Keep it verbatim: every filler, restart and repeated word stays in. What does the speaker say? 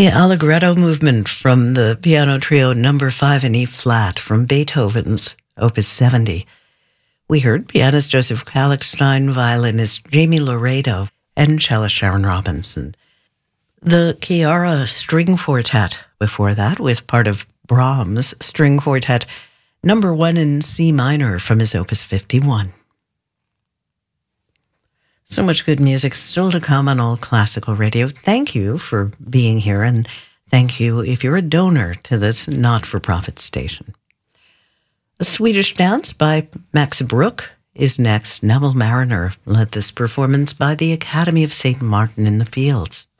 The Allegretto movement from the piano trio number five in E flat from Beethoven's Opus seventy. We heard pianist Joseph Kalkstein, violinist Jamie Laredo, and cellist Sharon Robinson. The Chiara String Quartet before that, with part of Brahms' String Quartet number one in C minor from his Opus fifty-one. So much good music still to come on All Classical Radio. Thank you for being here, and thank you if you're a donor to this not-for-profit station. A Swedish Dance by Max Bruch is next. Neville Mariner led this performance by the Academy of Saint Martin in the Fields.